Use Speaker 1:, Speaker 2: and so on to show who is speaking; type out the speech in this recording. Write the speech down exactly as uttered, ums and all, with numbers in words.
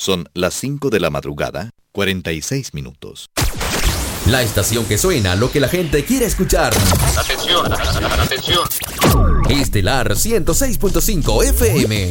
Speaker 1: Son las cinco de la madrugada, cuarenta y seis minutos.
Speaker 2: La estación que suena lo que la gente quiere escuchar.
Speaker 3: Atención, atención.
Speaker 2: Estelar ciento seis punto cinco F M.